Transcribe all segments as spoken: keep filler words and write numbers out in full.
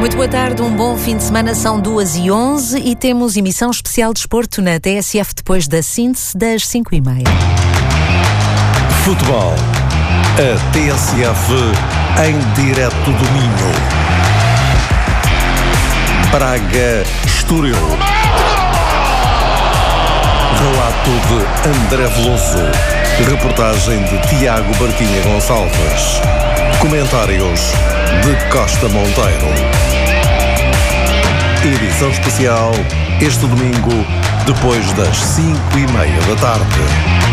Muito boa tarde, um bom fim de semana, são duas e onze e temos emissão especial de desporto na T S F depois da síntese das cinco e meia. Futebol. A T S F em direto do Minho. Braga, Estoril. Relato de André Veloso. Reportagem de Tiago Barquinha Gonçalves. Comentários de Costa Monteiro. Edição especial este domingo, depois das cinco e meia da tarde.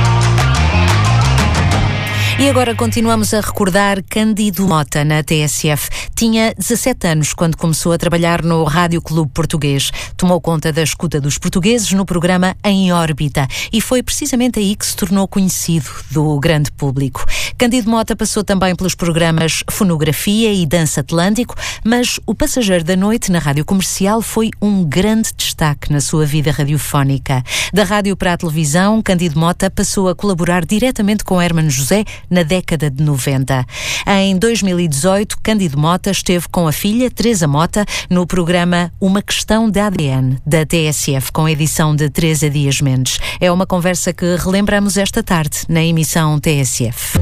E agora continuamos a recordar Cândido Mota na T S F. Tinha dezassete anos quando começou a trabalhar no Rádio Clube Português. Tomou conta da escuta dos portugueses no programa Em Órbita e foi precisamente aí que se tornou conhecido do grande público. Cândido Mota passou também pelos programas Fonografia e Dança Atlântico, mas o Passageiro da Noite na Rádio Comercial foi um grande destaque na sua vida radiofónica. Da rádio para a televisão, Cândido Mota passou a colaborar diretamente com Hermano José na década de noventa. Em dois mil e dezoito, Cândido Mota esteve com a filha, Teresa Mota, no programa Uma Questão de A D N, da T S F, com a edição de Teresa Dias Mendes. É uma conversa que relembramos esta tarde, na emissão T S F.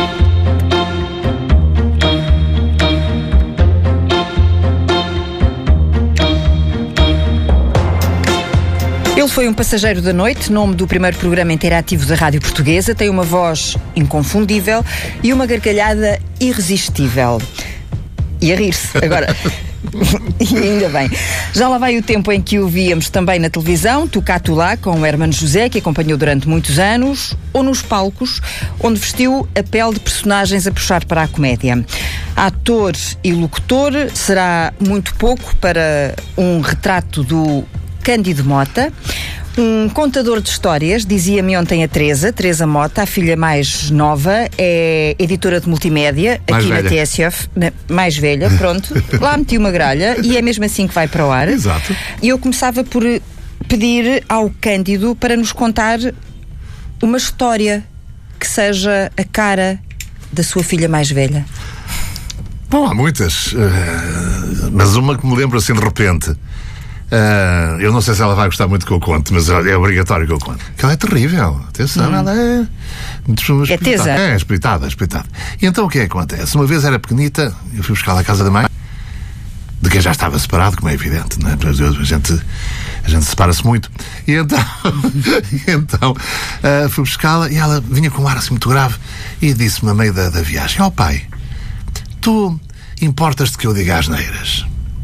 Ele foi um passageiro da noite, nome do primeiro programa interativo da Rádio Portuguesa, tem uma voz inconfundível e uma gargalhada irresistível. E a rir-se, agora. E ainda bem. Já lá vai o tempo em que o víamos também na televisão, tu cá, tu lá, com o Hermano José, que acompanhou durante muitos anos, ou nos palcos, onde vestiu a pele de personagens a puxar para a comédia. Ator e locutor, será muito pouco para um retrato do Cândido Mota. Um contador de histórias, dizia-me ontem a Teresa, Teresa Mota, a filha mais nova, é editora de multimédia, mais aqui velha. na T S F, na, mais velha, pronto, lá meti uma gralha e é mesmo assim que vai para o ar. Exato. E eu começava por pedir ao Cândido para nos contar uma história que seja a cara da sua filha mais velha. Bom, há muitas, uh, mas uma que me lembro assim de repente. Uh, eu não sei se ela vai gostar muito que eu conte, mas é obrigatório que eu conte. Porque ela é terrível. Atenção, hum. ela é muito é tesa. É, espiritada, espiritada. E então o que é que acontece? Uma vez era pequenita, eu fui buscar-la à casa da mãe, de quem já estava separado, como é evidente, não é? A gente, a gente separa-se muito. E então, então uh, fui buscá-la e ela vinha com um ar assim muito grave e disse-me a meio da, da viagem: ó oh, pai, tu importas-te que eu diga asneiras?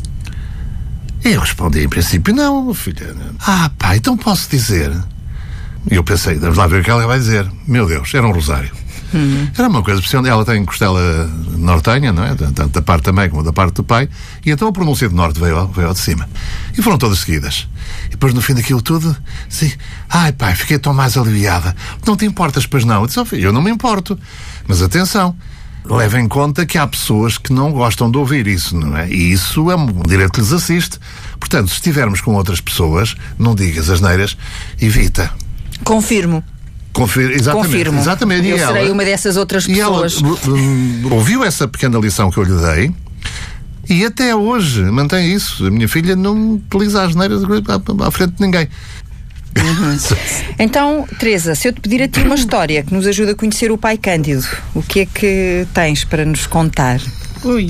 Eu respondi, em princípio, não, filha. Ah, pá, então posso dizer? E eu pensei, vamos lá ver o que ela vai dizer. Meu Deus, era um rosário. Uhum. Era uma coisa impressionante. Ela tem costela nortenha, não é? Tanto da parte da mãe como da parte do pai. E então a pronúncia do norte veio, veio ao de cima. E foram todas seguidas. E depois, no fim daquilo tudo, assim, ai, pai, fiquei tão mais aliviada. Não te importas, pois não? Eu disse, oh, filho, eu não me importo. Mas atenção, leva em conta que há pessoas que não gostam de ouvir isso, não é? E isso é um direito que lhes assiste. Portanto, se estivermos com outras pessoas, não digas asneiras, evita. Confirmo. Confir, exatamente, Confirmo. Exatamente. Eu e serei ela, uma dessas outras e pessoas. Ela um, ouviu essa pequena lição que eu lhe dei e até hoje mantém isso. A minha filha não utiliza asneiras à, à frente de ninguém. Uhum. Então, Teresa, se eu te pedir a ti uma história que nos ajuda a conhecer o pai Cândido, o que é que tens para nos contar? Ui.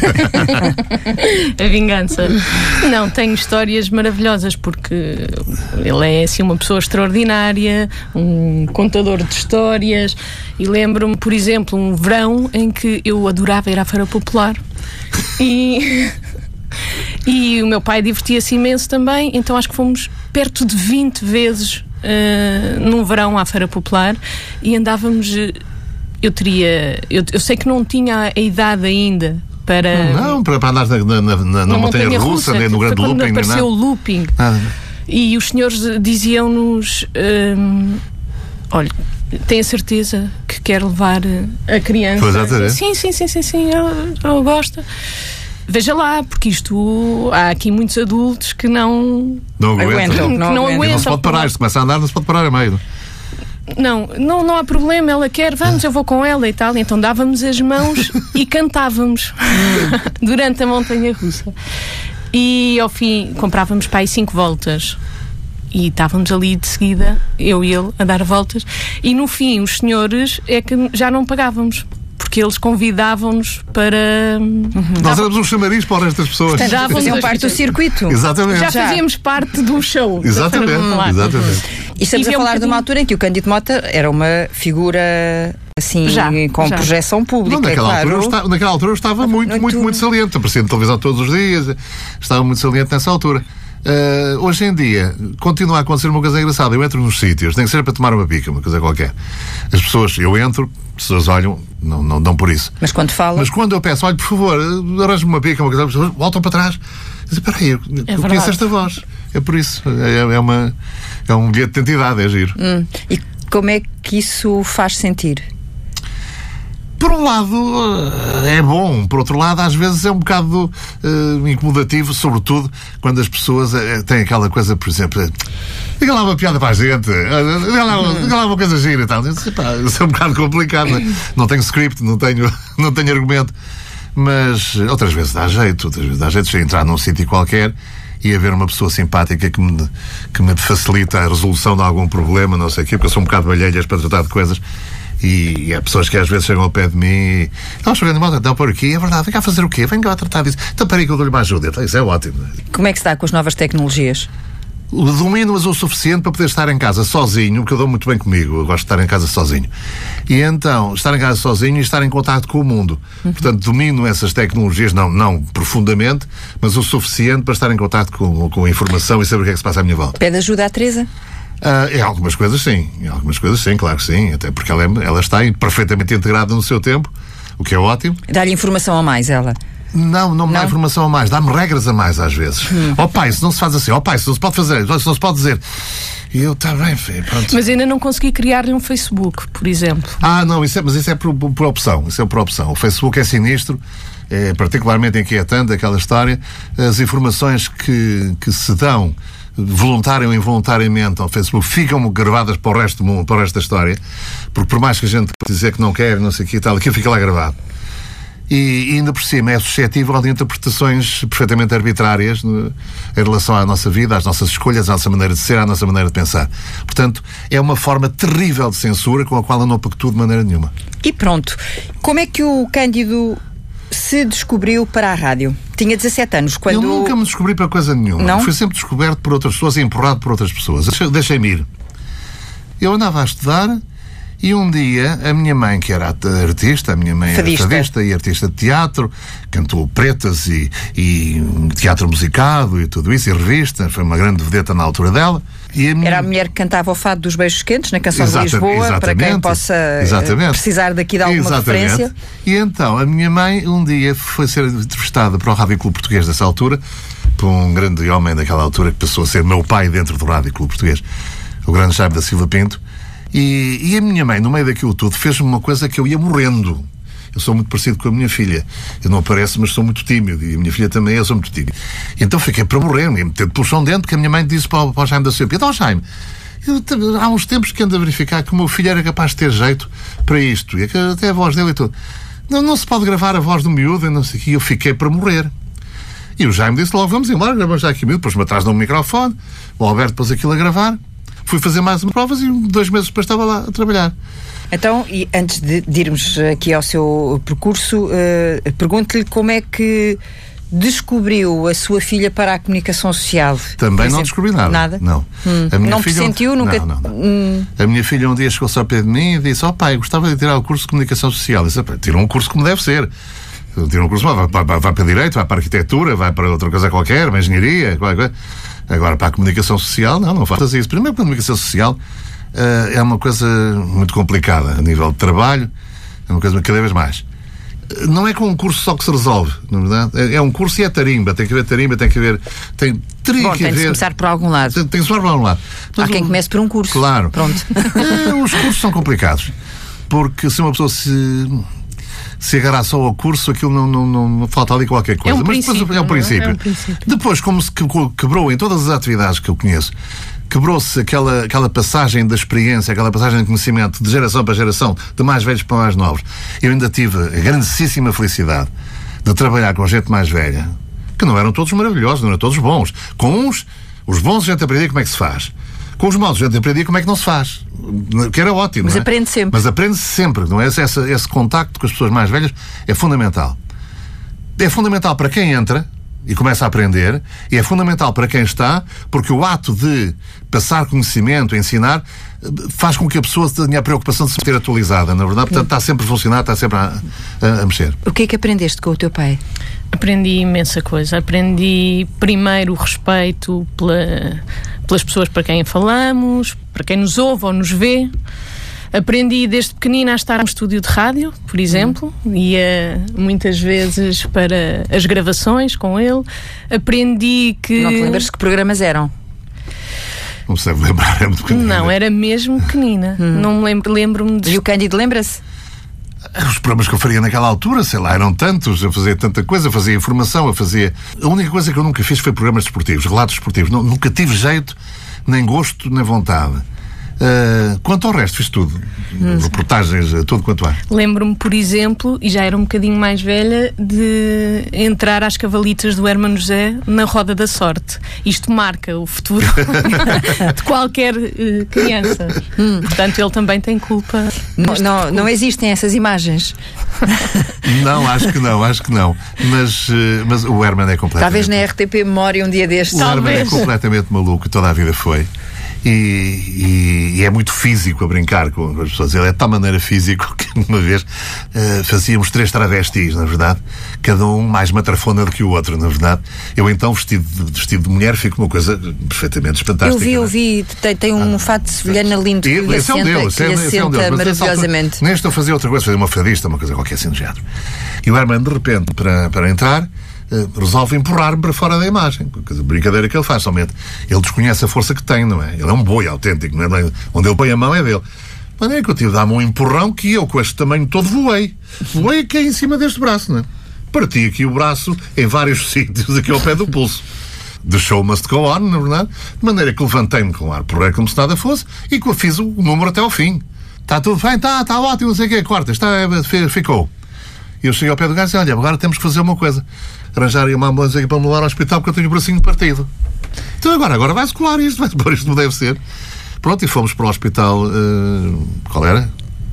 A vingança. Não, tenho histórias maravilhosas porque ele é assim uma pessoa extraordinária, um contador de histórias, e lembro-me, por exemplo, um verão em que eu adorava ir à Feira Popular e, e o meu pai divertia-se imenso também, então acho que fomos perto de vinte vezes uh, num verão à Feira Popular e andávamos... Eu teria... Eu, eu sei que não tinha a idade ainda para... Não, para, para andar na, na, na, na montanha, montanha russa, nem no grande foi quando looping. Apareceu nem o looping. Ah. E os senhores diziam-nos... Hum, olha, tem a certeza que quer levar a criança? Pois é, sim, sim, sim, sim, sim, ela, ela gosta. Veja lá, porque isto... Há aqui muitos adultos que não... Não aguentam. aguentam, que não, não aguentam. aguentam. Não se pode parar, se começa a andar, não se pode parar a meio. Não, não, não há problema, ela quer, vamos, eu vou com ela e tal. Então dávamos as mãos e cantávamos durante a montanha-russa. E ao fim comprávamos para aí cinco voltas. E estávamos ali de seguida, eu e ele, a dar voltas. E no fim, os senhores é que já não pagávamos. Porque eles convidavam-nos para... Uhum. Nós éramos um chamariz para estas pessoas. Portanto, já faziam parte do circuito. Exatamente. Já fazíamos parte do show. Exatamente, exatamente. E estamos e a falar um de uma altura em que o Cândido Mota era uma figura assim, já, com já. projeção pública. Não, naquela, é claro. altura, estava, naquela altura eu estava muito, muito, muito, muito saliente. Aparecia na televisão todos os dias. Estava muito saliente nessa altura. Uh, hoje em dia, continua a acontecer uma coisa engraçada. Eu entro nos sítios, tem que ser para tomar uma pica, uma coisa qualquer. As pessoas, eu entro, as pessoas olham, não, não dão por isso. Mas quando fala... Mas quando eu peço, olha, por favor, arranje-me uma pica, uma coisa, as pessoas voltam para trás. Espera aí, eu, é eu conheço esta voz. É por isso. É, é, uma, é um bilhete de identidade, é giro. Hum. E como é que isso faz sentir? Por um lado é bom, por outro lado às vezes é um bocado uh, incomodativo, sobretudo quando as pessoas uh, têm aquela coisa, por exemplo, uh, diga lá uma piada para a gente, uh, diga, lá, diga lá uma coisa gira e tal. Isso, pá, isso é um bocado complicado, não, não tenho script, não tenho, não tenho argumento, mas outras vezes dá jeito, outras vezes dá jeito de entrar num sítio qualquer e haver uma pessoa simpática que me, que me facilita a resolução de algum problema, não sei o quê, porque eu sou um bocado balhelhas para tratar de coisas. E, e há pessoas que às vezes chegam ao pé de mim e estão chegando de moto, estão por aqui, é verdade, vem cá fazer o quê? Vem cá tratar disso. Então peraí que eu dou-lhe uma ajuda. Então, isso é ótimo. Como é que se dá com as novas tecnologias? Domino-as o suficiente para poder estar em casa sozinho, porque eu dou muito bem comigo, eu gosto de estar em casa sozinho. E então, estar em casa sozinho e estar em contato com o mundo. Uhum. Portanto, domino essas tecnologias, não, não profundamente, mas o suficiente para estar em contato com, com a informação e saber o que é que se passa à minha volta. Pede ajuda à Teresa? Uh, em algumas coisas sim, em algumas coisas sim, claro que sim, até porque ela, é, ela está perfeitamente integrada no seu tempo, o que é ótimo. Dá-lhe informação a mais, ela? Não, não me dá informação a mais, dá-me regras a mais às vezes. Hum. Ó pai, isso não se faz assim, ó pai, isso não se pode fazer, isso não se pode dizer. E eu, está bem, filho, pronto. Mas ainda não consegui criar-lhe um Facebook, por exemplo. Ah, não, isso é, mas isso é por, por opção, isso é por opção. O Facebook é sinistro, é particularmente inquietante aquela história, as informações que, que se dão voluntário ou involuntariamente ao Facebook ficam gravadas para o resto do mundo, para o resto da história, porque por mais que a gente dizer que não quer, não sei o que e tal, aquilo fica lá gravado. E, e ainda por cima é suscetível de interpretações perfeitamente arbitrárias no, em relação à nossa vida, às nossas escolhas, à nossa maneira de ser, à nossa maneira de pensar. Portanto, é uma forma terrível de censura com a qual eu não pactuo de maneira nenhuma. E pronto. Como é que o Cândido se descobriu para a rádio? Tinha dezassete anos quando... Eu nunca me descobri para coisa nenhuma. Não? Fui sempre descoberto por outras pessoas e empurrado por outras pessoas. Deixei-me ir. Eu andava a estudar e um dia a minha mãe, que era artista, a minha mãe fadista. era fadista e artista de teatro, cantou pretas e, e teatro musicado e tudo isso, e revista, foi uma grande vedeta na altura dela. E a minha... Era a mulher que cantava o fado dos beijos quentes na canção exatamente, de Lisboa, exatamente, para quem possa exatamente. precisar daqui de alguma exatamente. referência. E então a minha mãe um dia foi ser entrevistada para o Rádio Clube Português dessa altura, por um grande homem daquela altura que passou a ser meu pai dentro do Rádio Clube Português, o grande Jaime da Silva Pinto. E, e a minha mãe, no meio daquilo tudo, fez-me uma coisa que eu ia morrendo. Eu sou muito parecido com a minha filha. Eu não apareço, mas sou muito tímido. E a minha filha também, eu sou muito tímido. E então fiquei para morrer, me meter de puxão dentro, que a minha mãe disse para o, para o Jaime da Silva Pinto: então, Jaime, eu, há uns tempos que ando a verificar que o meu filho era capaz de ter jeito para isto. E até a voz dele e tudo. Não, não se pode gravar a voz do miúdo, e não sei o quê. E eu fiquei para morrer. E o Jaime disse logo: vamos embora, gravamos já aqui o miúdo. Depois-me atrás de um microfone. O Alberto pôs aquilo a gravar. Fui fazer mais umas provas e dois meses depois estava lá a trabalhar. Então, e antes de, de irmos aqui ao seu percurso, uh, pergunto-lhe como é que descobriu a sua filha para a comunicação social. Também não descobri nada. Nada? Não. Hum. A minha não filha pressentiu? Um... Nunca... Não, não, não. Hum. A minha filha um dia chegou-se ao pé de mim e disse: ó oh, pai, gostava de tirar o curso de comunicação social. Eu disse: tira um curso como deve ser. Tira um curso, vai, vai, vai, vai para direito, vai para arquitetura, vai para outra coisa qualquer, para engenharia, qualquer coisa. Agora, para a comunicação social, não, não faz isso. Primeiro, a comunicação social uh, é uma coisa muito complicada a nível de trabalho, é uma coisa cada vez mais. Não é com um curso só que se resolve, na verdade. É, é um curso e é tarimba, tem que haver tarimba, tem que haver... Tem, teria Bom, que tem haver, de começar por algum lado. Tem, tem que começar por algum lado. Mas há quem um, comece por um curso. Claro. Pronto. É, os cursos são complicados, porque se uma pessoa se... se agarrar só ao curso, aquilo não, não, não, não falta ali qualquer coisa. É um Mas princípio, depois é um princípio. é um princípio. Depois, como se quebrou em todas as atividades que eu conheço, quebrou-se aquela, aquela passagem da experiência, aquela passagem de conhecimento de geração para geração, de mais velhos para mais novos. Eu ainda tive a grandíssima felicidade de trabalhar com gente mais velha, que não eram todos maravilhosos, não eram todos bons. Com uns, os bons, a gente aprendia como é que se faz. Com os maus, a gente aprendia como é que não se faz. Que era ótimo. Mas não é? aprende sempre. Mas aprende-se sempre, não é? Esse, esse, esse contacto com as pessoas mais velhas é fundamental. É fundamental para quem entra e começa a aprender, e é fundamental para quem está, porque o ato de passar conhecimento, ensinar, faz com que a pessoa tenha a preocupação de se ter atualizada, na verdade. Portanto, está sempre a funcionar, está sempre a, a, a mexer. O que é que aprendeste com o teu pai? Aprendi imensa coisa. Aprendi primeiro o respeito pela, pelas pessoas para quem falamos, para quem nos ouve ou nos vê. Aprendi desde pequenina a estar num estúdio de rádio, por exemplo, uhum. ia muitas vezes para as gravações com ele. Aprendi que... Não te lembras que programas eram? Não se deve lembrar, era muito pequenina. Não, era mesmo pequenina. Uhum. Não me lembro, lembro-me de... E o Cândido lembra-se? Os programas que eu faria naquela altura, sei lá, eram tantos, eu fazia tanta coisa, eu fazia informação, eu fazia... A única coisa que eu nunca fiz foi programas desportivos, relatos desportivos. Não, nunca tive jeito, nem gosto, nem vontade. Uh, quanto ao resto, fiz tudo. Hum. Reportagens, tudo quanto há. Lembro-me, por exemplo, e já era um bocadinho mais velha, de entrar às cavalitas do Hermano José na Roda da Sorte. Isto marca o futuro de qualquer uh, criança. Hum. Portanto, ele também tem culpa. Não, não, não existem essas imagens. Não, acho que não, acho que não. Mas, uh, mas o Hermano é completamente... Talvez na R T P Memória um dia destes. O Hermano é completamente maluco, toda a vida foi. E, e, e é muito físico a brincar com as pessoas. Ele é de tal maneira físico que uma vez uh, fazíamos três travestis, na verdade, cada um mais matrafona do que o outro, na verdade. Eu então, vestido de, vestido de mulher, fico uma coisa perfeitamente espantástica. Eu vi, eu vi, tem, tem um ah, fato de sevilhana lindo que lhe assenta, que lhe assenta maravilhosamente. Neste eu fazia outra coisa, fazia uma fadista, uma coisa qualquer assim do género. E o Hermano, de repente, para, para entrar, Uh, resolve empurrar-me para fora da imagem. A brincadeira que ele faz, somente. Ele desconhece a força que tem, não é? Ele é um boi autêntico, não é? Onde ele põe a mão é dele. Mas é que eu tive de dar-me um empurrão que eu, com este tamanho todo, voei. Voei aqui em cima deste braço, não é? Parti aqui o braço em vários sítios, aqui ao pé do pulso. The show must go on, na verdade. De maneira que levantei-me com o ar porreiro como se nada fosse e que eu fiz o número até ao fim. Está tudo bem? Está, está ótimo, não sei o quê. Corta, está, ficou. E eu cheguei ao pé do gajo e disse, olha, agora temos que fazer uma coisa. Arranjar uma ambulância aqui para me levar ao hospital porque eu tenho o bracinho partido. Então agora, agora vai-se colar isto, vai-se pôr isto, não deve ser. Pronto, e fomos para o hospital, uh, qual era?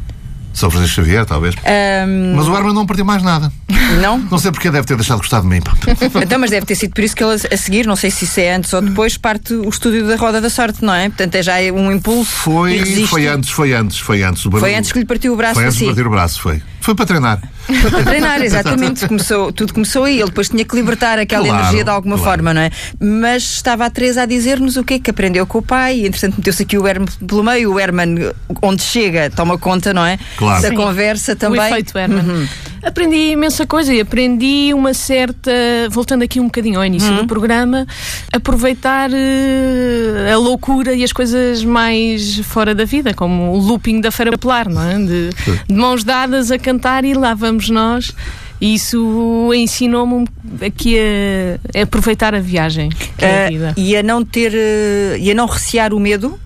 São Francisco Xavier, talvez. Um... Mas o Hermano não partiu mais nada. Não? Não sei porque deve ter deixado de gostar de mim. Então, mas deve ter sido por isso que ele a seguir, não sei se isso é antes ou depois, parte o estúdio da Roda da Sorte, não é? Portanto, é já um impulso. Foi, foi antes, foi antes, foi antes. O foi antes que lhe partiu o braço. Foi antes assim. de partir o braço, foi. Foi para treinar. Foi para treinar, exatamente. Começou, tudo começou aí. Ele depois tinha que libertar aquela claro, energia de alguma claro. forma, não é? Mas estava a Teresa a dizer-nos o que é que aprendeu com o pai e, entretanto, meteu-se aqui o Hermano pelo meio. O Hermano, onde chega, toma conta, não é? Claro. Da Sim. conversa também. O efeito Hermano. Uhum. Aprendi imensa coisa e aprendi uma certa, voltando aqui um bocadinho ao início uhum. do programa, aproveitar uh, a loucura e as coisas mais fora da vida, como o looping da Feira Popular, não é? De, de mãos dadas a cantar e lá vamos nós. E isso ensinou-me aqui a, a aproveitar a viagem, que é a vida. Uh, e a não ter, uh, e a não recear o medo?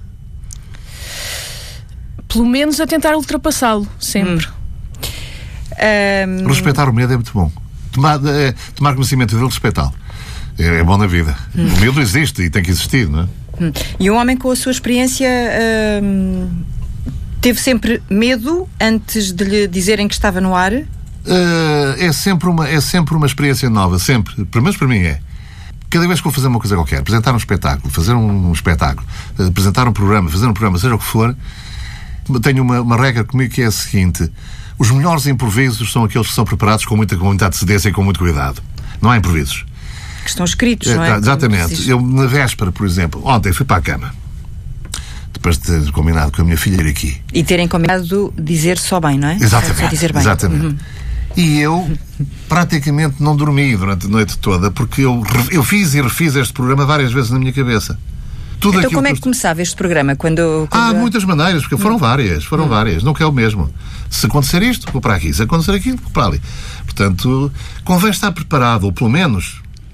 Pelo menos a tentar ultrapassá-lo, sempre. Hum. Um... Respeitar o medo é muito bom. Tomar, é, tomar conhecimento dele, respeitá-lo. É, é bom na vida. Hum. O medo existe e tem que existir, não é? Hum. E um homem com a sua experiência hum, teve sempre medo antes de lhe dizerem que estava no ar? Uh, é, sempre uma, é sempre uma experiência nova, sempre. Pelo menos para mim é. Cada vez que vou fazer uma coisa qualquer, apresentar um espetáculo, fazer um, um espetáculo, apresentar um programa, fazer um programa, seja o que for, tenho uma, uma regra comigo que é a seguinte: os melhores improvisos são aqueles que são preparados com muita, com muita antecedência e com muito cuidado. Não há improvisos. Que estão escritos, não é? é exatamente. Eu, na véspera, por exemplo, ontem fui para a cama, depois de ter combinado com a minha filha ir aqui. E terem combinado dizer só bem, não é? Exatamente. Só dizer bem. Exatamente. Uhum. E eu praticamente não dormi durante a noite toda, porque eu, eu fiz e refiz este programa várias vezes na minha cabeça. Tudo então como é que eu... começava este programa? Quando, quando... Há muitas maneiras, porque foram várias, foram hum. várias, nunca é o mesmo. Se acontecer isto, vou para aqui, se acontecer aquilo, vou para ali. Portanto, convém estar preparado, ou pelo menos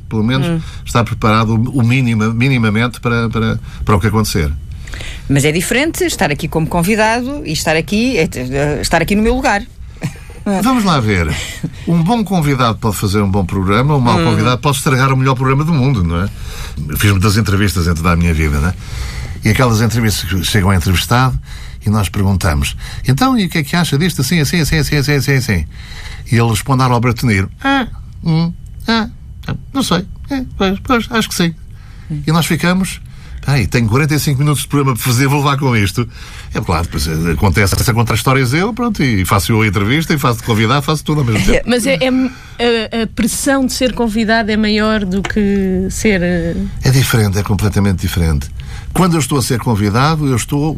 pelo menos, hum. estar preparado o mínima, minimamente para, para, para o que acontecer. Mas é diferente estar aqui como convidado e estar aqui, é, estar aqui no meu lugar. Vamos lá ver. Um bom convidado pode fazer um bom programa, um mau hum. convidado pode estragar o melhor programa do mundo, não é? Fiz muitas entrevistas em toda a minha vida, não é? E aquelas entrevistas que chegam ao entrevistado e nós perguntamos: então, e o que é que acha disto? Assim, assim, assim, assim, assim, assim, assim. E ele responde a Alberto Niro: ah, hum, ah, não sei, é, pois, pois, acho que sim. Hum. E nós ficamos... Ai, tenho quarenta e cinco minutos de programa para fazer, vou levar com isto. É claro, depois acontece essa contra-histórias eu, pronto, e faço eu a entrevista, e faço de convidado, faço tudo ao mesmo tempo. Mas é, é, a, a pressão de ser convidado é maior do que ser... É diferente, é completamente diferente. Quando eu estou a ser convidado, eu estou...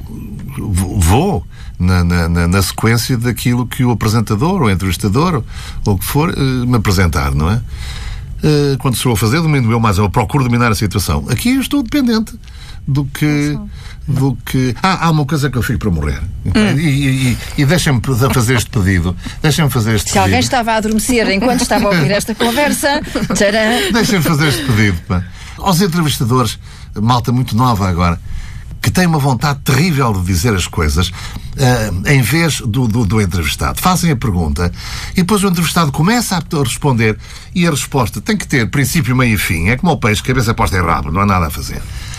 vou na, na, na sequência daquilo que o apresentador, ou o entrevistador, ou o que for, me apresentar, não é? Uh, quando sou a fazer, domino eu mais, eu procuro dominar a situação. Aqui eu estou dependente do que... do que... Ah, há uma coisa que eu fico para morrer. Hum. E, e, e deixem-me fazer este pedido. Deixem-me fazer este Se pedido. alguém estava a adormecer enquanto estava a ouvir esta conversa... Tcharam. Deixem-me fazer este pedido. Pá. Aos entrevistadores, malta muito nova agora, que tem uma vontade terrível de dizer as coisas uh, em vez do, do, do entrevistado. Fazem a pergunta e depois o entrevistado começa a responder e a resposta tem que ter princípio, meio e fim. É como o peixe, cabeça posta em rabo, não há nada a fazer.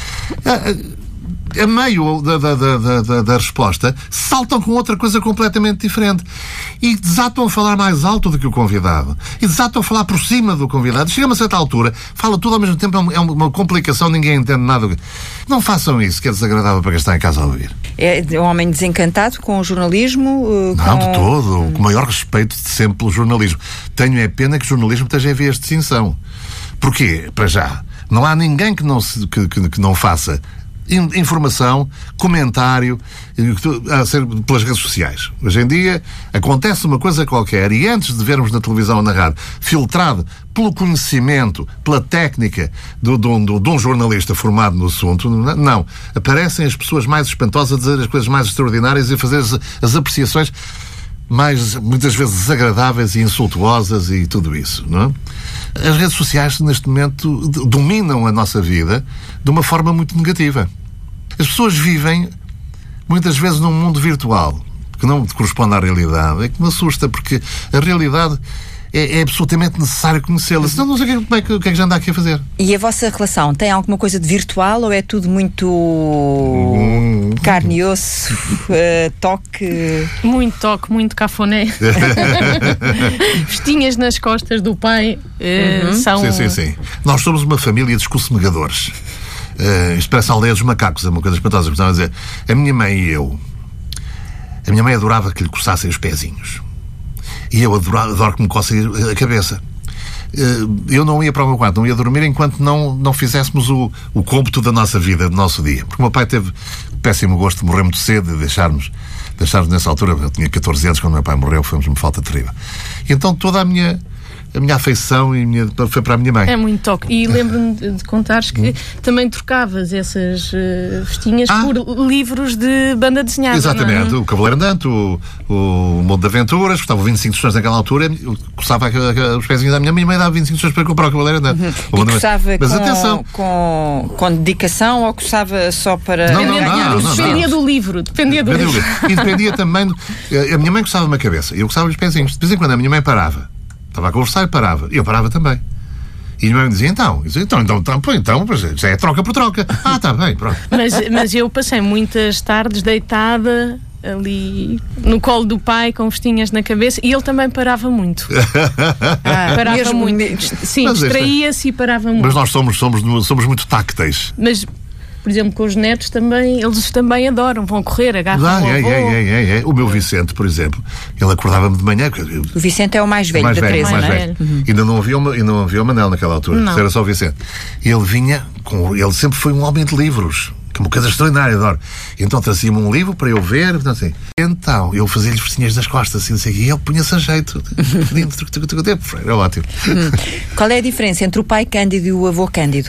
Uh, a meio da, da, da, da, da resposta, saltam com outra coisa completamente diferente. E desatam a falar mais alto do que o convidado. E desatam a falar por cima do convidado. Chega a uma certa altura, fala tudo ao mesmo tempo, é uma complicação, ninguém entende nada. Não façam isso, que é desagradável para quem está em casa a ouvir. É um homem desencantado com o jornalismo? Uh, não, com... de todo. Com o maior respeito de sempre pelo jornalismo. Tenho é pena que o jornalismo esteja em vias de extinção. Porquê? Para já. Não há ninguém que não, se, que, que, que não faça informação, comentário, a ser pelas redes sociais. Hoje em dia acontece uma coisa qualquer e antes de vermos na televisão ou na rádio, filtrado pelo conhecimento, pela técnica de, de, de, de um jornalista formado no assunto, não. Aparecem as pessoas mais espantosas a dizer as coisas mais extraordinárias e a fazer as, as apreciações mais, muitas vezes, desagradáveis e insultuosas e tudo isso, não é? As redes sociais, neste momento, dominam a nossa vida de uma forma muito negativa. As pessoas vivem, muitas vezes, num mundo virtual, que não corresponde à realidade. É que me assusta, porque a realidade é, é absolutamente necessário conhecê-la. Senão não sei como é que, o que é que já anda aqui a fazer. E a vossa relação tem alguma coisa de virtual ou é tudo muito hum. carne e osso, uh, toque? Muito toque, muito cafoné. Vestinhas nas costas do pai uh, uhum. são... Sim, sim, sim. Nós somos uma família de escussemegadores. Uh, isto parece a aldeia dos macacos, é uma coisa espantosa. Estava a dizer, a minha mãe e eu... A minha mãe adorava que lhe coçassem os pezinhos. E eu adoro, adoro que me coçem a cabeça. Eu não ia para o meu quarto, não ia dormir enquanto não, não fizéssemos o, o cômputo da nossa vida, do nosso dia. Porque o meu pai teve péssimo gosto de morrer muito cedo e deixar-nos, deixar-nos nessa altura. Eu tinha catorze anos quando meu pai morreu, foi uma falta terrível. E então toda a minha... a minha afeição e a minha, foi para a minha mãe. É muito toque. E lembro-me de contares que hum. também trocavas essas uh, vestinhas ah. por livros de banda desenhada. Exatamente. Não é? O Cavaleiro Andante, o, o Mundo de Aventuras, custava vinte e cinco tostões naquela altura, eu coçava os pezinhos da minha mãe e dava vinte e cinco tostões para comprar o Cavaleiro Andante. Uhum. E coçava Mas com, atenção. Com, com dedicação ou coçava só para não, não, ganhar não, os não, Dependia do livro. Dependia do dependia livro. livro. E dependia também... A minha mãe coçava-me a cabeça, eu coçava os pezinhos. De vez em quando a minha mãe parava. Estava a conversar e parava. E eu parava também. E a minha mãe me dizia, então, eu dizia, então, então, então, então, já é troca por troca. Ah, está bem, pronto. Mas, mas eu passei muitas tardes deitada ali no colo do pai com vestinhas na cabeça e ele também parava muito. Ah, parava mesmo, muito. Mesmo. Sim, distraía-se e parava muito. Mas nós somos, somos, somos muito tácteis. Mas... Por exemplo, com os netos também, eles também adoram, vão correr, agarram ah, o é, avô. É, é, é, é. O meu Vicente, por exemplo, ele acordava-me de manhã. Eu, o Vicente é o mais velho, mais da velho, Teresa, mais não é? velho. Uhum. Ainda não havia, uma, ainda não havia o Manel naquela altura, era só o Vicente. Ele vinha, com, ele sempre foi um homem de livros, que é uma coisa extraordinária, adoro. Então trazia-me um livro para eu ver, então, assim, então eu fazia-lhe vestinhas das costas, assim, assim, e ele punha-se a jeito. Era ótimo. Hum. Qual é a diferença entre o pai Cândido e o avô Cândido?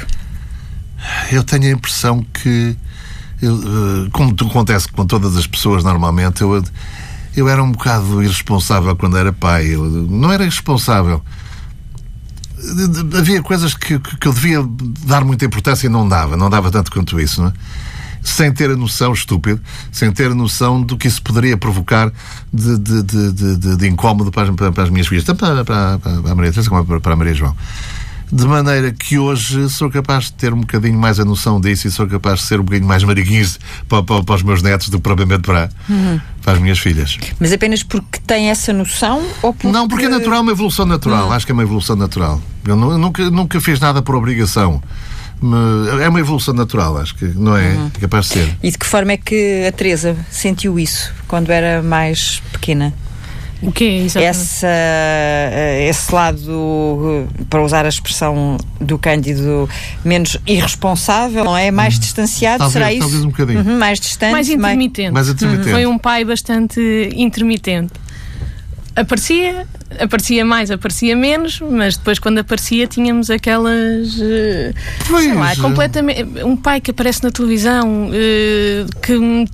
Eu tenho a impressão que, eu, como acontece com todas as pessoas normalmente, eu, eu era um bocado irresponsável quando era pai. Eu não era irresponsável. havia coisas que, que eu devia dar muita importância e não dava, não dava tanto quanto isso, não é? Sem ter a noção, estúpido, sem ter a noção do que isso poderia provocar de, de, de, de, de, de incómodo para as, para as minhas filhas, tanto para, para, para a Maria Teresa como para, para a Maria João. De maneira que hoje sou capaz de ter um bocadinho mais a noção disso e sou capaz de ser um bocadinho mais mariquinhos para, para, para os meus netos do que propriamente para, uhum. para as minhas filhas. Mas apenas porque tem essa noção? Ou porque... Não, porque é natural, é uma evolução natural. Uhum. Acho que é uma evolução natural. Eu nunca, nunca fiz nada por obrigação. É uma evolução natural, acho que não é uhum. capaz de ser. E de que forma é que a Teresa sentiu isso quando era mais pequena? O quê, exatamente? Essa, esse lado, para usar a expressão do Cândido, menos irresponsável, não é? Mais distanciado, talvez, será isso? Talvez um bocadinho. Uhum, mais distante. Mais intermitente. Mais intermitente. Foi um pai bastante intermitente. Aparecia, aparecia mais, aparecia menos, mas depois quando aparecia tínhamos aquelas... Uh, pois. Sei lá, completamente... Um pai que aparece na televisão, uh, que...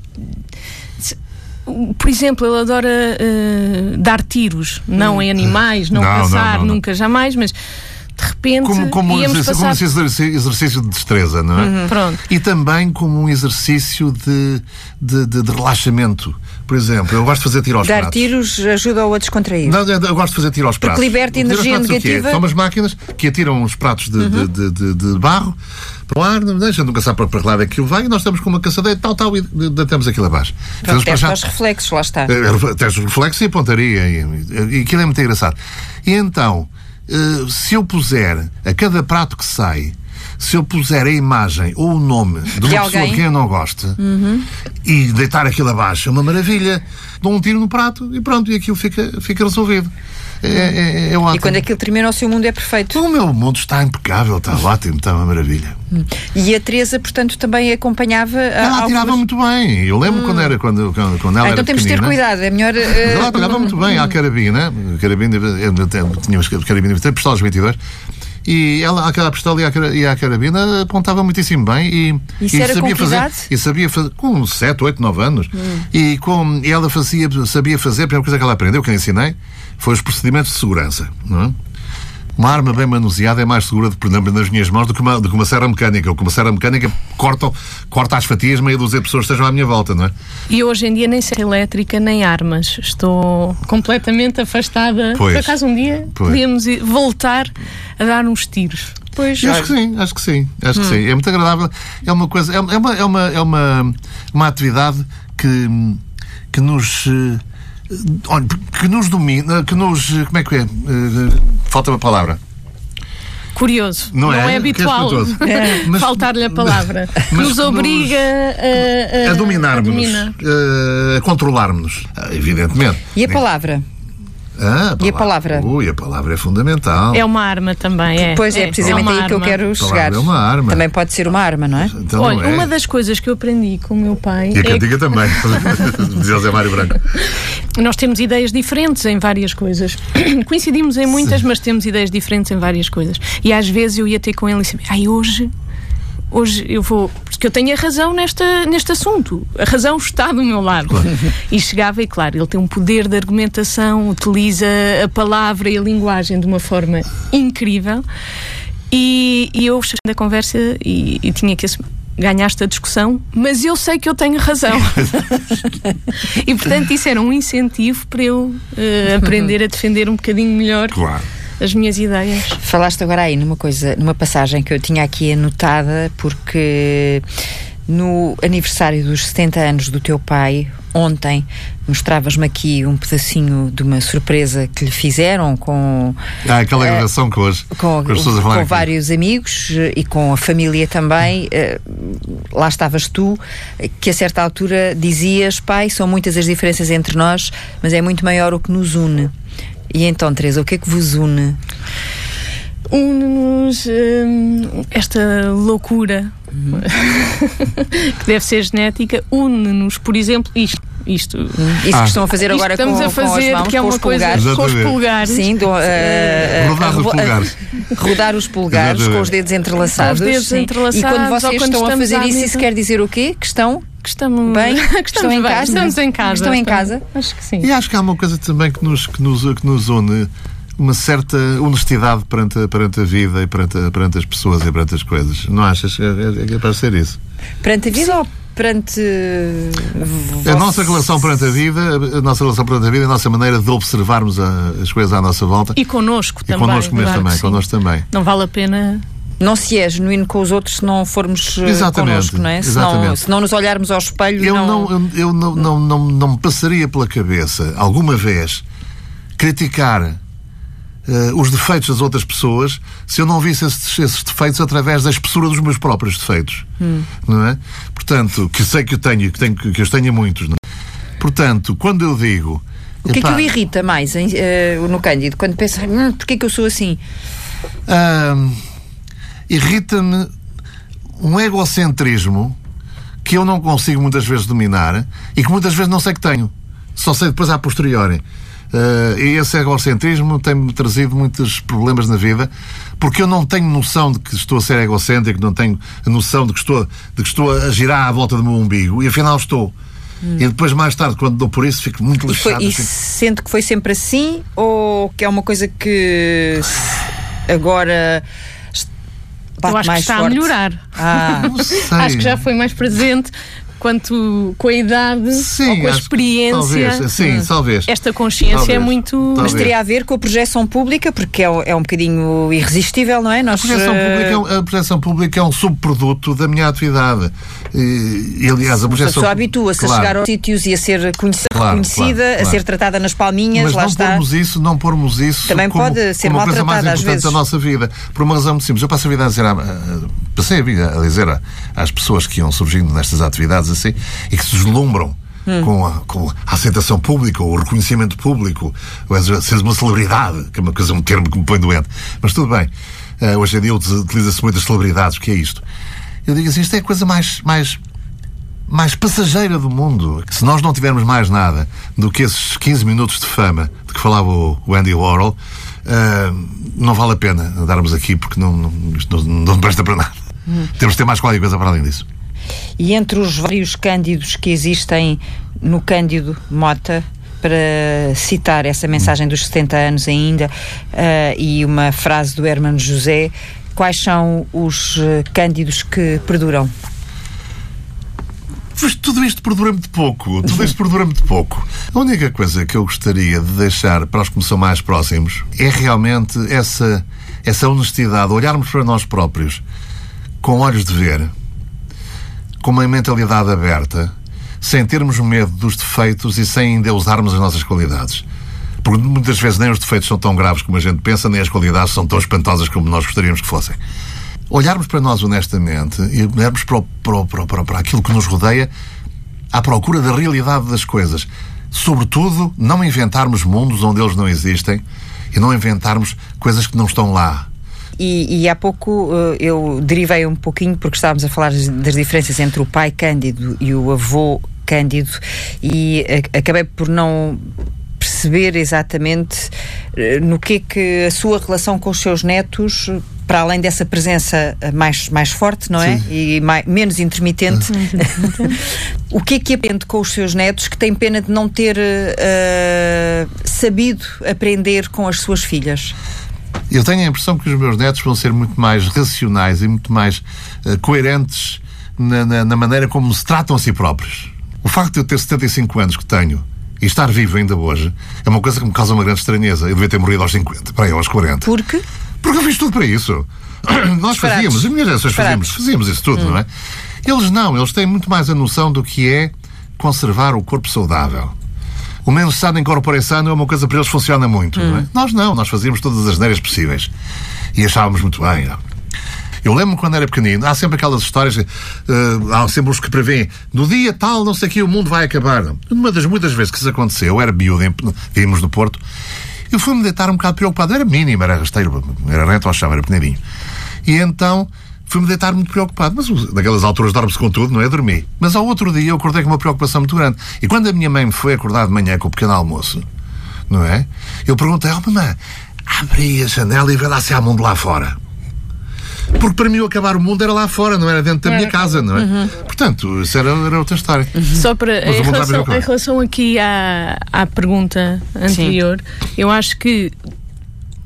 Por exemplo, ele adora uh, dar tiros, não em animais, não, não caçar, não, não, não. nunca, jamais, mas de repente como, como íamos exercício, passar... como um exercício, exercício de destreza, não é? Uhum. Pronto. E também como um exercício de, de, de, de relaxamento. Por exemplo, eu gosto de fazer tiro aos dar pratos. Dar tiros ajuda-o a descontrair. Não, eu gosto de fazer tiro aos pratos. Porque liberta energia negativa. São umas máquinas que atiram os pratos de, uhum. de, de, de, de barro para o ar, não deixa, nunca sabe para que lado é que aquilo vai, e nós estamos com uma caçadeira, tal, tal, e deitamos aquilo abaixo. Pronto, teste aos reflexos, lá está. Teste os reflexos e a pontaria, e, e, e aquilo é muito engraçado. E então, uh, se eu puser a cada prato que sai, se eu puser a imagem ou o nome de uma de pessoa que eu não gosto uhum. e deitar aquilo abaixo, é uma maravilha. Dou um tiro no prato e pronto, e aquilo fica, fica resolvido. É, é, é ótimo. E quando aquilo termina, o seu mundo é perfeito. O meu mundo está impecável, está ótimo, está uma maravilha. Hum. E a Teresa, portanto, também acompanhava... Ela algumas... tirava muito bem. Eu lembro hum. quando, era, quando, quando, quando ela ah, era então temos de ter cuidado, é melhor... Uh... Ela tirava muito bem à carabina. Carabina, tínhamos carabina, pistolas vinte e dois. E ela, aquela pistola e a carabina apontava muitíssimo bem e, Isso e era sabia com fazer. E sabia fazer com sete, oito, nove anos. Hum. E, com, e ela fazia, sabia fazer, a primeira coisa que ela aprendeu, que eu ensinei, foi os procedimentos de segurança. Não é? Uma arma bem manuseada é mais segura, por exemplo, nas minhas mãos do que uma, do que uma serra mecânica. Ou que uma serra mecânica corta, corta as fatias, meia dúzia de pessoas estejam à minha volta, não é? E hoje em dia nem serra elétrica, nem armas. Estou completamente afastada. Pois. Por acaso um dia Pois. podíamos voltar a dar uns tiros. Pois, acho que sim, acho que sim. Acho hum. que sim. É muito agradável. É uma coisa, é uma, é uma, é uma, uma atividade que, que nos... Olha, que nos domina, que nos... Como é que é? Uh, falta uma palavra. Curioso. Não, não é, é habitual é, mas, faltar-lhe a palavra. Mas nos obriga nos, a, a, a dominar-nos, a, a controlar-nos, evidentemente. E a palavra? Ah, a palavra. E a palavra? Ui, a palavra é fundamental. É uma arma também, é. Pois é, é precisamente é aí que eu quero chegar. É uma arma. Também pode ser uma arma, não é? Então, olha, não é. Uma das coisas que eu aprendi com o meu pai... E a cantiga é que... também. Dizia o Zé Mário Branco. Nós temos ideias diferentes em várias coisas. Coincidimos em muitas, sim, mas temos ideias diferentes em várias coisas. E às vezes eu ia ter com ele e disse, ai, hoje... Hoje eu vou... Porque eu tenho a razão nesta, neste assunto. A razão está do meu lado. Claro. E chegava, e claro, ele tem um poder de argumentação, utiliza a palavra e a linguagem de uma forma incrível. E, e eu cheguei da conversa e, e tinha que assumir. Ganhaste a discussão, mas eu sei que eu tenho razão. E, portanto, isso era um incentivo para eu uh, aprender a defender um bocadinho melhor, claro, as minhas ideias. Falaste agora aí numa coisa, numa passagem que eu tinha aqui anotada, porque no aniversário dos setenta anos do teu pai, ontem, mostravas-me aqui um pedacinho de uma surpresa que lhe fizeram com... Ah, aquela gravação uh, que hoje com, com, as pessoas a falar com aqui. Vários amigos e com a família também. Uh, lá estavas tu, que a certa altura dizias, pai, são muitas as diferenças entre nós, mas é muito maior o que nos une. E então, Teresa, o que é que vos une? Une-nos hum, esta loucura, uhum, que deve ser genética. Une-nos, por exemplo, isto. Isto, hum. Isso ah. que estão a fazer agora com, estamos a fazer, com as mãos, que é com uma os coisa polegares. Com os polegares. Sim, do, uh, uh, rodar os polegares. Rodar os polegares com os dedos entrelaçados. Com os dedos sim. entrelaçados. E quando vocês quando estão a fazer isso, mesa, isso quer dizer o quê? Que estão... Que estamos bem? Que estamos, estão em bem. casa? Estamos em casa. Estão em casa? Acho que sim. E acho que há uma coisa também que nos, que nos, que nos une. uma certa honestidade perante, perante a vida e perante, perante as pessoas e perante as coisas. Não achas que é, é capaz de ser isso? Perante a vida ou perante... A nossa relação perante a vida, a nossa relação perante a vida, a nossa maneira de observarmos a, as coisas à nossa volta. E connosco e também. Connosco mesmo claro também, connosco também. Não vale a pena... Não se é genuíno com os outros se não formos exatamente, connosco, não é? Se exatamente. não, se não nos olharmos ao espelho... Eu, não... não, eu, eu não, não, não, não me passaria pela cabeça, alguma vez, criticar uh, os defeitos das outras pessoas se eu não visse esses, esses defeitos através da espessura dos meus próprios defeitos. Hum. Não é? Portanto, que sei que eu tenho, que, tenho, que eu tenho muitos. Não é? Portanto, quando eu digo... O que epá, é que o irrita mais em, uh, no Cândido? Quando pensa, hum, porquê que eu sou assim? Uh, irrita-me um egocentrismo que eu não consigo muitas vezes dominar e que muitas vezes não sei que tenho. Só sei depois a posteriori. Uh, e esse egocentrismo tem-me trazido muitos problemas na vida, porque eu não tenho noção de que estou a ser egocêntrico, não tenho a noção de que estou, de que estou a girar à volta do meu umbigo, e afinal estou. Hum. E depois, mais tarde, quando dou por isso, fico muito lixado. E, e fico... sente que foi sempre assim, ou que é uma coisa que agora bate eu acho mais que está forte? a melhorar. Ah. Não sei. Acho que já foi mais presente quanto com a idade, sim, ou com a experiência. Talvez, sim, hum. talvez. Esta consciência talvez, é muito... talvez. Mas teria a ver com a projeção pública, porque é, é um bocadinho irresistível, não é? Nós, a, projeção pública, a projeção pública é um subproduto da minha atividade. E, e aliás, a projeção... A pessoa habitua-se claro. a chegar aos sítios e a ser conhecida, claro, conhecida claro, claro. a ser tratada nas palminhas, mas lá não está. Pormos isso, não pormos isso também como, pode ser como a coisa mais maltratada às importante vezes da nossa vida. Por uma razão muito simples. Eu passo a vida a dizer, a, a, passei a vida a dizer a, às pessoas que iam surgindo nestas atividades assim, e que se deslumbram Hum. Com, a, com a aceitação pública, o reconhecimento público, seres uma celebridade, que é uma coisa, um termo que me põe doente. Mas tudo bem. Uh, hoje em dia utiliza-se muitas celebridades, o que é isto? Eu digo assim, isto é a coisa mais, mais, mais passageira do mundo. Se nós não tivermos mais nada do que esses quinze minutos de fama de que falava o, o Andy Warhol, uh, não vale a pena andarmos aqui, porque não, não, isto não, não presta para nada. Hum. Temos de ter mais qualquer coisa para além disso. E entre os vários Cândidos que existem no Cândido Mota, para citar essa mensagem dos setenta anos ainda, uh, e uma frase do Hermano José, quais são os uh, Cândidos que perduram? Mas tudo isto perdura muito pouco. Tudo isto perdura muito pouco. A única coisa que eu gostaria de deixar para os que me são mais próximos é realmente essa, essa honestidade, olharmos para nós próprios com olhos de ver, com uma mentalidade aberta, sem termos medo dos defeitos e sem endeusarmos as nossas qualidades. Porque muitas vezes nem os defeitos são tão graves como a gente pensa, nem as qualidades são tão espantosas como nós gostaríamos que fossem. Olharmos para nós honestamente e olharmos para, o, para, para, para, para aquilo que nos rodeia à procura da realidade das coisas. Sobretudo, não inventarmos mundos onde eles não existem e não inventarmos coisas que não estão lá. E, e há pouco uh, eu derivei um pouquinho, porque estávamos a falar das diferenças entre o pai Cândido e o avô Cândido, e a, acabei por não perceber exatamente uh, no que é que a sua relação com os seus netos, para além dessa presença mais, mais forte, não é? Sim. E mais, menos intermitente, o que é que aprende com os seus netos que tem pena de não ter uh, sabido aprender com as suas filhas? Eu tenho a impressão que os meus netos vão ser muito mais racionais e muito mais uh, coerentes na, na, na maneira como se tratam a si próprios. O facto de eu ter setenta e cinco anos que tenho e estar vivo ainda hoje é uma coisa que me causa uma grande estranheza. Eu devia ter morrido aos cinquenta, para aí, aos quarenta. Por quê? Porque eu fiz tudo para isso. Nós fazíamos, as minhas gerações fazíamos, fazíamos isso tudo, hum. não é? Eles não, eles têm muito mais a noção do que é conservar o corpo saudável. O menos sano em corpore sano é uma coisa para eles que funciona muito, hum. não é? Nós não, nós fazíamos todas as neiras possíveis. E achávamos muito bem, não? Eu lembro-me quando era pequenino, há sempre aquelas histórias, uh, há sempre os que prevêem, no dia tal, não sei o que, o mundo vai acabar. Uma das muitas vezes que isso aconteceu, eu era miúdo, vivimos no Porto, eu fui-me deitar um bocado preocupado. Era mínimo, era rasteiro, era reto ao chão, era pequenininho. E então fui-me deitar muito preocupado. Mas naquelas alturas dorme-se com tudo, não é? Dormi. Mas ao outro dia eu acordei com uma preocupação muito grande. E quando a minha mãe me foi acordar de manhã com o pequeno almoço, não é? Eu perguntei, oh mamãe, abre a janela e vê lá se há mundo lá fora. Porque para mim o acabar o mundo era lá fora, não era dentro da minha casa, não é? Uhum. Portanto, isso era, era outra história. Uhum. Só para, em relação, em relação aqui à, à pergunta anterior, sim, eu acho que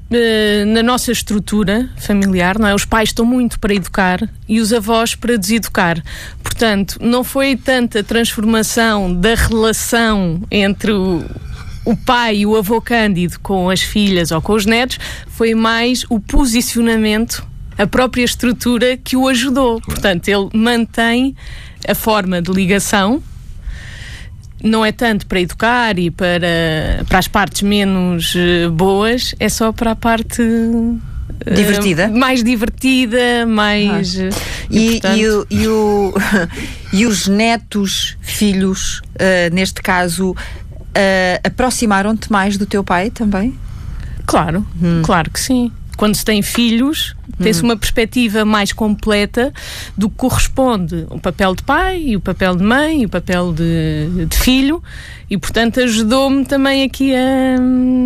na nossa estrutura familiar, não é? Os pais estão muito para educar e os avós para deseducar. Portanto, não foi tanta transformação da relação entre o, o pai e o avô Cândido com as filhas ou com os netos, foi mais o posicionamento, a própria estrutura que o ajudou. Portanto, ele mantém a forma de ligação. Não é tanto para educar e para, para as partes menos uh, boas, é só para a parte uh, divertida, mais divertida, mais ah. e, e, portanto... e, o, e, o, e os netos, filhos, uh, neste caso, uh, aproximaram-te mais do teu pai também? Claro, hum. claro que sim. Quando se tem filhos, tem-se uma perspectiva mais completa do que corresponde o papel de pai, e o papel de mãe, e o papel de, de filho, e portanto ajudou-me também aqui a,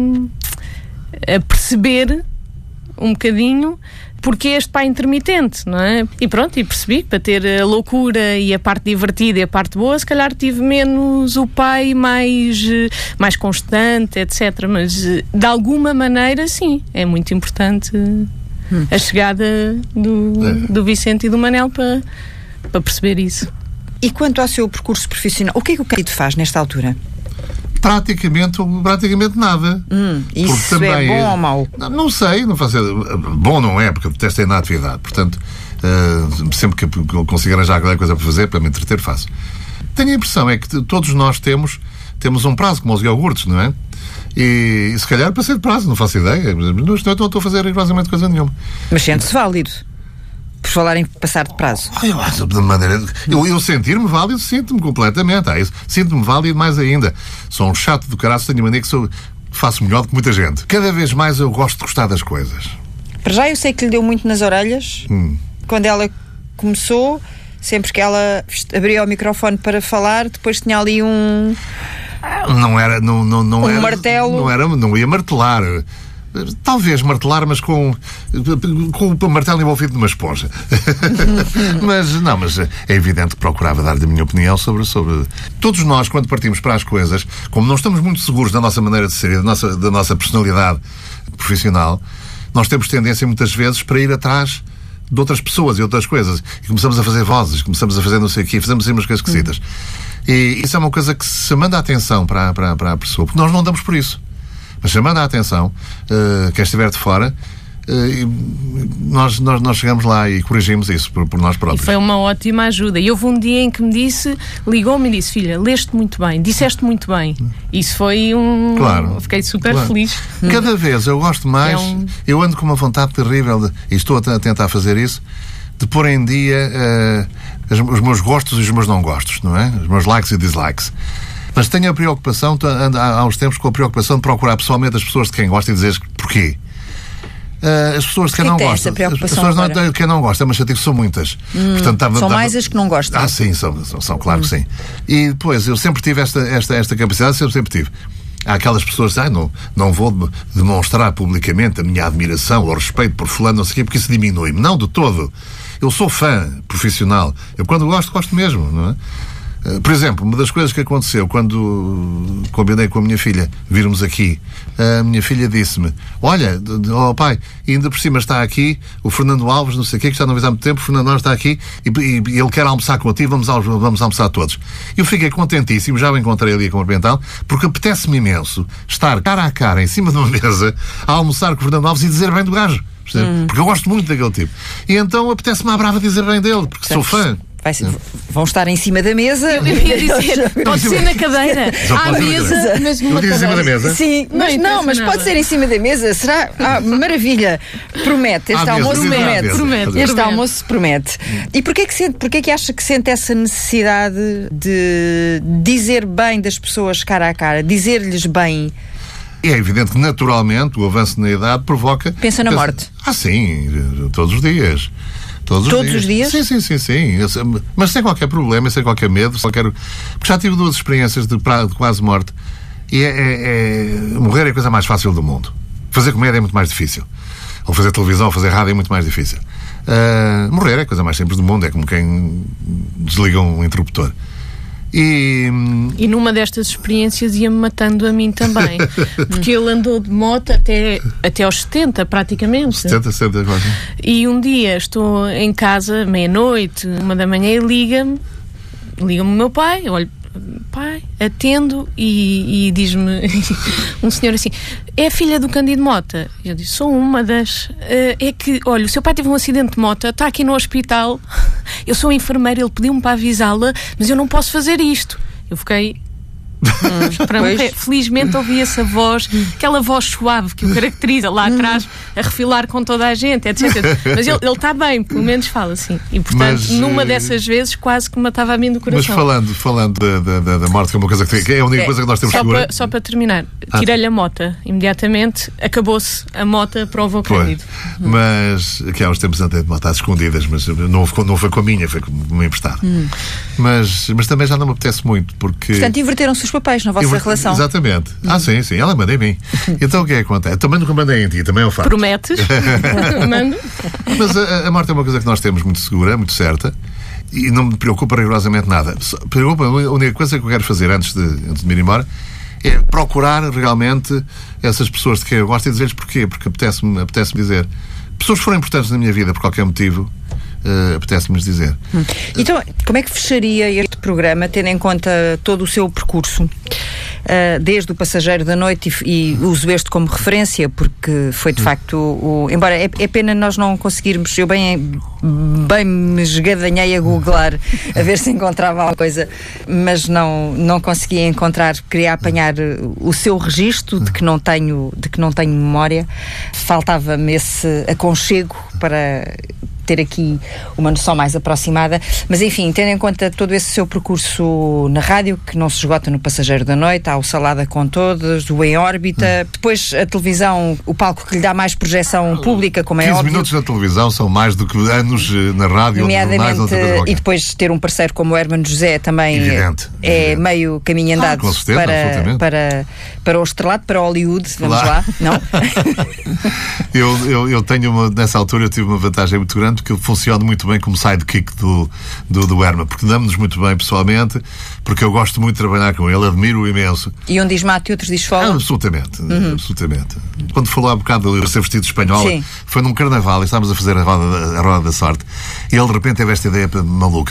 a perceber um bocadinho porque este pai intermitente, não é? E pronto, e percebi que para ter a loucura e a parte divertida e a parte boa, se calhar tive menos o pai mais, mais constante, etcétera. Mas de alguma maneira, sim, é muito importante hum. a chegada do, é. do Vicente e do Manel para, para perceber isso. E quanto ao seu percurso profissional, o que é que o Cândido faz nesta altura? Praticamente, praticamente nada. Hum, isso também é bom ou mau? Não, não sei, não faço. Bom não é, porque eu detesto ir na atividade. Portanto, uh, sempre que eu consigo arranjar qualquer coisa para fazer, para me entreter, faço. Tenho a impressão é que todos nós temos, temos um prazo, como os iogurtes, não é? E, e se calhar para ser de prazo, não faço ideia. Não estou, não estou a fazer rigorosamente coisa nenhuma. Mas sente-se válido. Por falar em passar de prazo. Oh, eu acho de maneira. Eu, eu sentir-me válido, sinto-me completamente. Ah, sinto-me válido mais ainda. Sou um chato do caralho, tenho mania que sou, faço melhor do que muita gente. Cada vez mais eu gosto de gostar das coisas. Para já eu sei que lhe deu muito nas orelhas. Hum. Quando ela começou, sempre que ela abria o microfone para falar, depois tinha ali um. Não era. Não, não, não um era, martelo. Não, era, não ia martelar. Talvez martelar, mas com, com o martelo envolvido numa esponja. Mas não, mas é evidente que procurava dar-lhe a minha opinião sobre, sobre... Todos nós, quando partimos para as coisas, como não estamos muito seguros da nossa maneira de ser e da nossa, da nossa personalidade profissional, nós temos tendência muitas vezes para ir atrás de outras pessoas e outras coisas. E começamos a fazer vozes, começamos a fazer não sei o quê, fazemos assim umas coisas esquisitas. E isso é uma coisa que se manda a atenção para, para, para a pessoa, porque nós não damos por isso. Mas chamando a atenção, uh, quem estiver de fora, uh, nós, nós, nós chegamos lá e corrigimos isso por, por nós próprios. E foi uma ótima ajuda. E houve um dia em que me disse, ligou-me e disse: filha, leste muito bem, disseste muito bem. Isso foi um... Claro. Fiquei super claro. feliz. Cada vez eu gosto mais, é um... eu ando com uma vontade terrível, de, e estou a tentar fazer isso, de pôr em dia uh, os meus gostos e os meus não gostos, não é? Os meus likes e dislikes. Mas tenho a preocupação, ando há uns tempos com a preocupação de procurar pessoalmente as pessoas de quem gosta e dizer porquê. Uh, as pessoas de quem não gostam. As pessoas não, de quem não gosta, mas já digo, são muitas. Hum, Portanto, tava, são tava... mais as que não gostam. Ah, sim, são, são, são claro hum. que sim. E depois, eu sempre tive esta, esta, esta capacidade, sempre, sempre tive. Há aquelas pessoas que ah, não, não vou demonstrar publicamente a minha admiração ou respeito por fulano, não sei o quê, porque isso diminui-me. Não, de todo. Eu sou fã profissional. Eu quando gosto, gosto mesmo, não é? Por exemplo, uma das coisas que aconteceu quando combinei com a minha filha virmos aqui, a minha filha disse-me: olha, oh pai, ainda por cima está aqui o Fernando Alves, não sei o quê, que já não vês há muito tempo, o Fernando Alves está aqui e, e, e ele quer almoçar contigo, vamos, al vamos almoçar todos. Eu fiquei contentíssimo, já o encontrei ali a cumprimentá-lo, porque apetece-me imenso estar cara a cara em cima de uma mesa a almoçar com o Fernando Alves e dizer bem do gajo. Hum. Porque eu gosto muito daquele tipo. E então apetece-me à brava dizer bem dele, porque certo. Sou fã. Vai ser, vão estar em cima da mesa. Eu, eu ia dizer, pode ser na cadeira. À mesa, mas numa cadeira. Em cima da mesa? Sim, mas não, não mas nada. Pode ser em cima da mesa. Será? Ah, maravilha. Promete. Este almoço promete. promete. Este promete. almoço promete. E porquê que, sente, porquê que acha que sente essa necessidade de dizer bem das pessoas cara a cara? Dizer-lhes bem? É evidente que naturalmente o avanço na idade provoca... Pensa na morte. Ah, sim. Todos os dias. Todos, Todos os, dias. os dias? Sim, sim, sim, sim. Mas sem qualquer problema, sem qualquer medo. Qualquer... Porque já tive duas experiências de, de quase morte. E é, é, é... morrer é a coisa mais fácil do mundo. Fazer comédia é muito mais difícil. Ou fazer televisão, ou fazer rádio é muito mais difícil. Uh, morrer é a coisa mais simples do mundo. É como quem desliga um interruptor. E... e numa destas experiências ia-me matando a mim também. Porque ele andou de moto até, até aos setenta, praticamente. setenta, setenta, quase. E um dia estou em casa, meia-noite, uma da manhã, e liga-me, liga-me o meu pai, eu olho, pai, atendo e, e diz-me um senhor assim: é a filha do Cândido Mota? Eu disse: sou uma das. Uh, é que, olha, o seu pai teve um acidente de moto, está aqui no hospital, eu sou enfermeira, ele pediu-me para avisá-la, mas eu não posso fazer isto. Eu fiquei... Hum, para morrer. Felizmente ouvi essa voz, aquela voz suave que o caracteriza lá atrás, a refilar com toda a gente, etcétera. Mas ele está bem, pelo menos fala assim. E portanto, mas, numa dessas vezes, quase que matava a mim do coração. Mas falando, falando da, da, da morte, que é uma coisa que, que é a única é, coisa que nós temos só segura. Para, só para terminar, ah. tirei-lhe a mota imediatamente, acabou-se a mota para o avô Cândido. Hum. Mas, que há uns tempos andei de moto às escondidas, mas não foi, não foi com a minha, foi com uma emprestada. Hum. Mas, mas também já não me apetece muito, porque. Portanto, inverteram-se os papéis na vossa Eu, relação. Exatamente. Hum. Ah, sim, sim, ela manda em mim. Então o que é que acontece? Também nunca mandei em ti, também é um facto. Prometes? Mando. Mas a, a morte é uma coisa que nós temos muito segura, muito certa, e não me preocupa rigorosamente nada. Preocupa, a única coisa que eu quero fazer antes de, antes de me ir embora é procurar realmente essas pessoas de quem eu gosto e dizer-lhes porquê. Porque apetece-me apetece dizer. Pessoas que foram importantes na minha vida por qualquer motivo, uh, apetece-me dizer. Hum. Então, como é que fecharia este programa, tendo em conta todo o seu percurso? Uh, desde o Passageiro da Noite, e, e uso este como referência porque foi de facto o, o, embora é, é pena nós não conseguirmos, eu bem, bem me esgadanhei a googlar a ver se encontrava alguma coisa, mas não, não conseguia encontrar. Queria apanhar o seu registro de que não tenho, de que não tenho memória. Faltava-me esse aconchego para ter aqui uma noção mais aproximada, mas enfim, tendo em conta todo esse seu percurso na rádio, que não se esgota no Passageiro da Noite, há o Salada com Todos, o Em Órbita, hum. depois a televisão, o palco que lhe dá mais projeção pública, como é óbvio. quinze minutos na televisão são mais do que anos na rádio, nomeadamente, ou e depois ter um parceiro como o Hermano José também evidente, é evidente. meio caminho andado ah, com certeza, para, para, para o estrelato, para Hollywood, vamos lá, lá não? eu, eu, eu tenho uma, nessa altura eu tive uma vantagem muito grande, porque eu funciono muito bem como sidekick do, do, do Herman, porque damos-nos muito bem pessoalmente, porque eu gosto muito de trabalhar com ele, admiro-o imenso. E um diz mate e outros diz fogo? Ah, absolutamente, uhum. absolutamente. Quando falou há bocado de ser vestido de espanhola, Sim. foi num carnaval e estávamos a fazer a roda, a roda da sorte, e ele de repente teve esta ideia maluca.